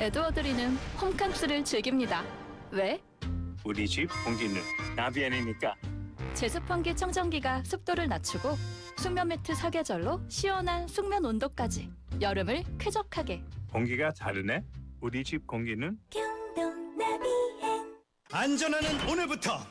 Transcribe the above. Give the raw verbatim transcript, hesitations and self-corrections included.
되도어드리는 홈캉스를 즐깁니다. 왜? 우리 집 공기는 나비엔이니까. 제습환기 청정기가 습도를 낮추고 숙면 매트 사계절로 시원한 숙면 온도까지 여름을 쾌적하게. 공기가 다르네. 우리 집 공기는 경동 나비엔 안전하는 오늘부터